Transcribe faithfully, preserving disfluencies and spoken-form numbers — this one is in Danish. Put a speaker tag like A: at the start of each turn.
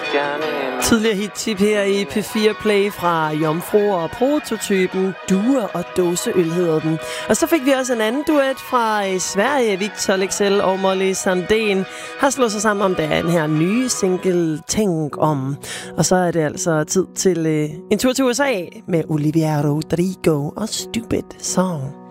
A: Tidligere hit-tip her i P fire Play fra Jomfru og Prototypen. Duer og dåseøl hedder den. Og så fik vi også en anden duet fra Sverige. Victor Leksell og Molly Sandén har slået sig sammen om den her nye single Tænk om. Og så er det altså tid til uh, en tur til U S A med Olivia Rodrigo og Stupid Song.